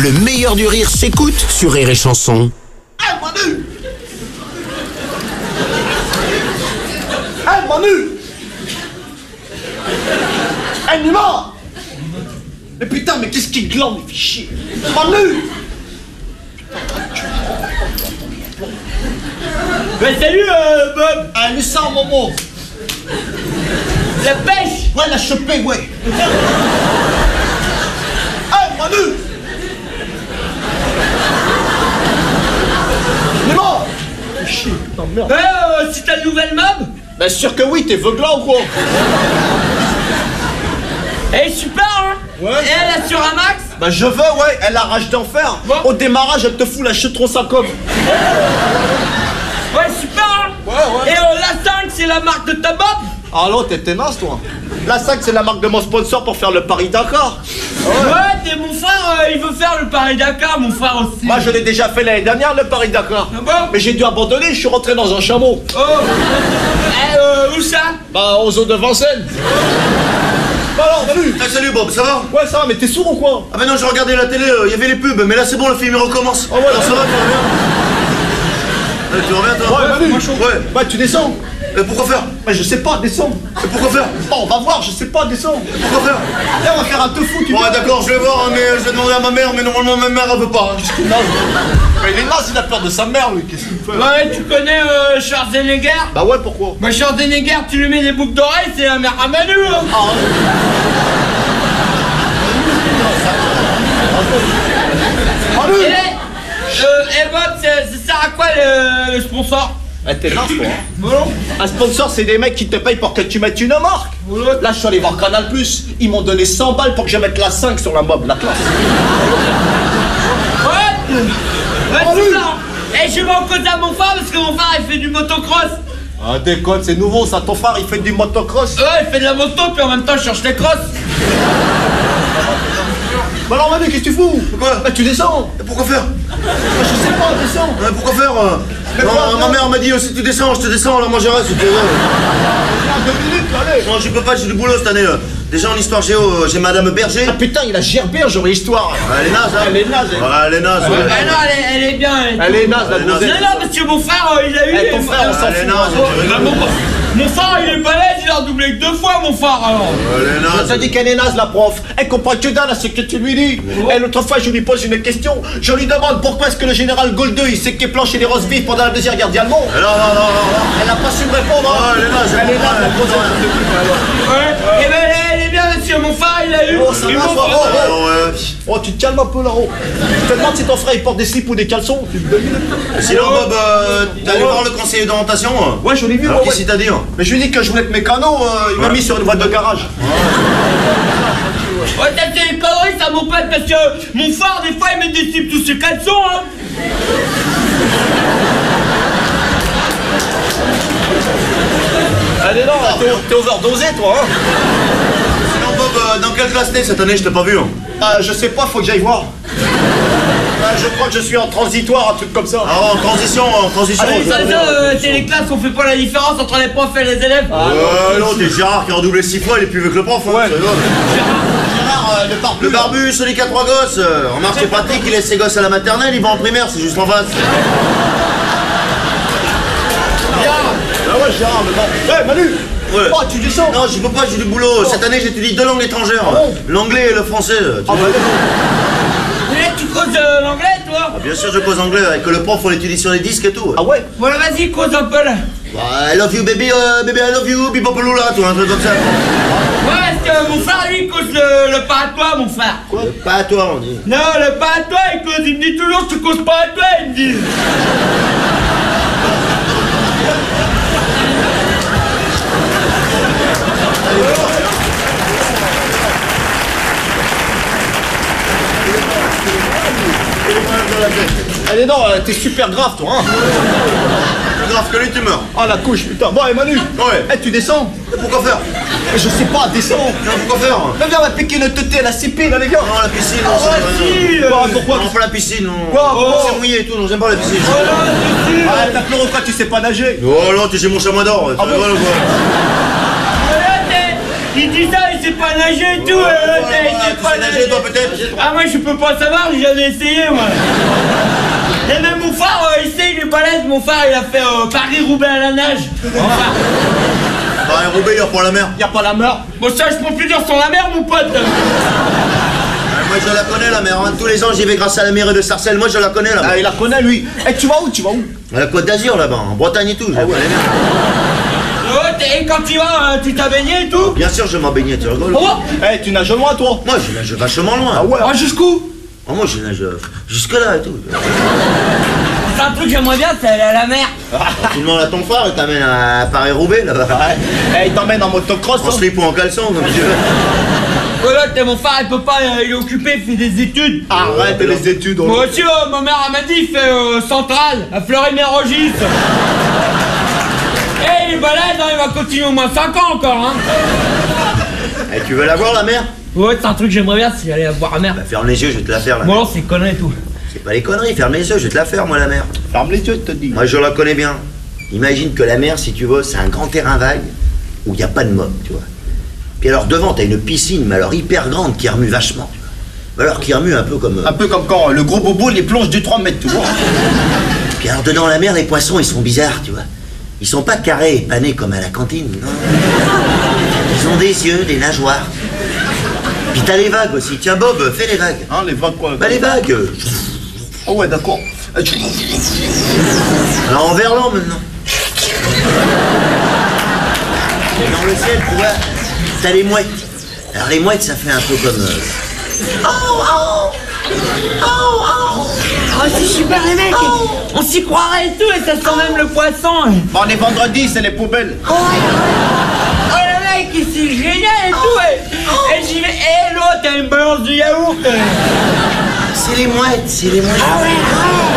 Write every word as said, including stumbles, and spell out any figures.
Le meilleur du rire s'écoute sur Rire et Chanson. Hey Manu! Hey Manu! Hey Nima! Mais putain, mais qu'est-ce qui glande, il fait chier! Manu! Bah salut euh, Bob. Ah, mais ça, Momo! La pêche. Ouais, la chopé, ouais! Hey Manu! Nima! Chier, putain, merde! Bah euh, c'est ta nouvelle mob. Bah sûr que oui, t'es veuglant ou quoi? Elle est super hein. Ouais. Et elle assure un max. Bah je veux, ouais, elle a rage d'enfer. Bon. Au démarrage, elle te fout la chetron ça comme. Ouais super hein. Ouais, ouais. Et euh, la cinq c'est la marque de ta mob. Ah l'autre, t'es tenace, toi. La cinq, c'est la marque de mon sponsor pour faire le Paris-Dakar. Ouais, ouais mon frère euh, il veut faire le Paris-Dakar, mon frère aussi. Moi, je l'ai déjà fait l'année dernière, le Paris-Dakar. Ah bon? Mais j'ai dû abandonner, je suis rentré dans un chameau. Oh. Eh euh, où ça? Bah, aux eaux de Vincennes. Bah alors, salut. Ah, salut Bob, ça va? Ouais, ça va, mais t'es sourd ou quoi? Ah bah non, j'ai regardé la télé, il euh, y avait les pubs, mais là c'est bon, le film il recommence. Ah ouais, alors ça va, tu reviens? Allez, tu reviens toi? Ouais, Manu. Ouais. Bah, tu descends. Et pourquoi faire? Bah, je sais pas, descends. Et pourquoi faire? Bon, on va voir, je sais pas, descends. Pourquoi faire? Viens, on va faire un tofu, tu Ouais, veux? d'accord, je vais voir, hein, mais euh, je vais demander à ma mère, mais normalement ma mère elle veut pas. Hein. Il est naze. Bah, il est naze, il a peur de sa mère, lui, qu'est-ce qu'il fait? Ouais tu connais euh, Schwarzenegger? Bah ouais, pourquoi? Bah Schwarzenegger tu lui mets des boucles d'oreilles, c'est la mère à Manu hein. Ah, Manu! Et euh, et Bob, ça ça sert à quoi le, le sponsor? Ah, t'es naze, toi, hein? Bon. Un sponsor, c'est des mecs qui te payent pour que tu mettes une marque. Là, je suis allé voir Canal plus. Ils m'ont donné cent balles pour que je mette la cinq sur la mob, la classe. Ouais. Ouais c'est ça. Et je vais en cause à mon frère parce que mon frère il fait du motocross. Ah, déconne, c'est nouveau, ça. Ton frère, il fait du motocross. Ouais il fait de la moto puis en même temps il cherche les crosses. Bah alors, Manu, qu'est-ce que tu fous? Pourquoi? Bah, tu descends. Et pourquoi faire? Bah, je sais pas, descends. Ouais, pourquoi faire? euh Mais Non, quoi, ma quoi mère m'a dit, euh, si tu descends, je te descends, alors moi je reste. si tu veux. Ah, deux minutes, allez. Non, je peux pas, j'ai du boulot cette année. euh. Déjà en histoire géo, euh, j'ai Madame Berger. Ah, putain, il a gerbé, j'aurais histoire. Ouais, elle est naze, hein? Elle est naze, elle. Ouais, elle est naze, Ah ouais. non elle est, elle est bien. Elle est Elle est naze, la Elle est naze. gonzesse. Non non parce que mon frère euh, il a eu. Eh, ton frère, on s'en Elle est fout. naze, hein. tu rigoles. Mon, mon frère il est balèze, il a redoublé que deux fois mon frère alors. Elle est Je te naze. dis qu'elle est naze, la prof. Elle comprend que dalle à ce que tu lui dis. Et l'autre fois, je lui pose une question. Je lui demande pourquoi est-ce que le général Goldeux, il s'est planché des roses vives pendant la deuxième guerre mondiale. Non, non, non, non, non. Elle n'a pas su me répondre. hein. Ah, elle est naze, Elle est elle naze, la comprend gonzesse. Ouais. Et ben elle est bien monsieur, mon frère il a eu. Oh, ça Ils va, m'ont ça va. fait- Oh, ouais. Oh, tu te calmes un peu là-haut. Je te demande si ton frère il porte des slips ou des caleçons. Tu me donnes. Sinon, Bob, euh, t'es allé voir le conseiller d'orientation? euh Ouais, je l'ai vu. Alors, ouais, qu'est-ce ouais. qu'il t'a dit? hein Mais je lui ai dit que je voulais être mécano. euh, il m'a Ouais. mis sur une voie de garage. Ouais, t'as fait des conneries, ça mon pote, parce que mon phare, des fois, il met des slips sous ses caleçons, hein. Allez, non, t'es t'es overdosé, toi. Hein. Sinon, Bob, euh, dans quelle classe t'es cette année? Je t'ai pas vu. hein. Ah, je sais pas, faut que j'aille voir. Ah, je crois que je suis en transitoire, un truc comme ça. Ah, en transition, en transition. Allez, je- Ça, ça, euh, c'est les classes, on fait pas la différence entre les profs et les élèves. Ouais, non, t'es Gérard qui a redoublé six fois, il est plus vieux que le prof. Hein, Ouais. c'est vrai. Gérard, euh, le barbu. Le barbu, celui qui a trois gosses. euh, remarque, c'est pratique, il laisse ses gosses à la maternelle, il va en primaire, c'est juste en face. Gérard. Ah ouais, Gérard, le barbu. Ouais, Manu. Ouais. Oh, tu descends. Non, je peux pas, j'ai du boulot. Cette année, j'étudie deux langues étrangères. Ah bon L'anglais et le français. tu Ah, vois. bah, d'accord. Et tu causes euh, l'anglais, toi? Bien sûr, je cause anglais, avec le prof, on l'étudie sur les disques et tout. Ah ouais. Voilà, vas-y, cause un peu là. Bah, I love you, baby, euh, baby, I love you, bibopolula, tout un truc comme ça. Ouais, parce que mon frère, lui, il cause le, le pas à toi, mon frère. Quoi? Pas à toi, on dit. Non, le pas à toi, il cause, il me dit toujours, tu causes pas à toi, il me dit. Allez, non, euh, t'es super grave, toi. Hein. Plus grave que lui, tu meurs. Ah, la couche, putain. Bon, et Manu. Ouais. Eh, tu descends. Pourquoi faire? Mais je sais pas, descends. Non, pourquoi faire? Mais viens, on va piquer une teuté à la C P, là, les gars. Non, la piscine, non, Ah, ça ouais, veut rien. si, euh, Quoi, pourquoi Non, pas la piscine, non. Quoi, Oh, oh. c'est mouillé et tout, non, j'aime pas la piscine. Ah, t'as pleuré quoi, tu sais pas nager. Oh non, t'es chez mon chamois d'or. Ah tu bon vois, le quoi. Voilà, t'es- il dit ça, il il sait pas nager et tout. Ouais, euh, ouais, l'autre, ouais, il sait tu pas sais nager, toi, peut-être? Ah, moi, je peux pas savoir, j'ai jamais essayé, moi. Et même mon frère, euh, il sait, il est balèze. Mon frère, il a fait euh, Paris-Roubaix à la nage. Enfin, Paris Roubaix, il y a pour la mer. Y a pas la mer. bon, ça, je peux plus dire sur la mer, mon pote. Ah, moi, je la connais, la mer. Hein. Tous les ans, j'y vais grâce à la mairie de Sarcelles. Moi, je la connais, la mer. Ah, il la connaît, lui. Eh, tu vas où? Tu vas où? À la Côte d'Azur, là-bas, en Bretagne et tout. Je la connais bien. L'autre, et quand tu vas, euh, tu t'as baigné et tout. Bien sûr, je m'en baignais, tu rigoles? Oh, Eh, tu nages loin, toi? Moi, je nage vachement loin. Ah ouais? oh, jusqu'où? Oh, moi, je nage euh, jusque-là et tout. C'est un truc que j'aimerais bien, c'est aller à la mer. Tu demandes à ton frère, il t'amène à Paris-Roubaix, là-bas. Ouais. Eh, il t'emmène en motocross, En hein. slip ou en caleçon, comme tu veux. Oh, l'autre, mon frère, il peut pas, euh, il est occupé, il fait des études. Arrête les études. on- Moi aussi, euh, ma mère, elle m'a dit, il fait euh, Centrale, à Fleury-Mérogis. Eh, il est balèze, hein, il va continuer au moins cinq ans encore, hein. Eh, tu veux la voir, la mer? Ouais, c'est un truc que j'aimerais bien, c'est aller voir la mer. Bah, ferme les yeux, je vais te la faire, la Moi, mer. non, c'est connerie et tout. C'est pas les conneries, ferme les yeux, je vais te la faire, moi, la mer. Ferme les yeux, je te dis. Moi, je la connais bien. Imagine que la mer, si tu veux, c'est un grand terrain vague où il n'y a pas de mob, tu vois. Puis alors, devant, t'as une piscine, mais alors hyper grande, qui remue vachement, tu vois. Alors, qui remue un peu comme... euh, Un peu comme quand euh, le gros bobo, il plonge du trois mètres, tu vois. Puis alors, dedans la mer, les poissons, ils sont bizarres, tu vois. Ils sont pas carrés et panés comme à la cantine, non. Ils ont des yeux, des nageoires. Puis t'as les vagues aussi. Tiens, Bob, fais les vagues. Hein, les vagues, quoi. Bah, les vagues. euh, Oh, ouais, d'accord. Eh, tu- Alors, en verlan, maintenant. Et dans le ciel, tu vois, t'as les mouettes. Alors, les mouettes, ça fait un peu comme... euh, Oh, c'est super, les mecs. On s'y croirait et tout, et ça sent même le poisson. Bon, on est vendredi, c'est les poubelles. Oh, le mec, c'est génial et tout. Et, et j'y vais. Et l'autre, elle me balance du yaourt. C'est les mouettes, c'est les mouettes. Ah ouais, ah ouais.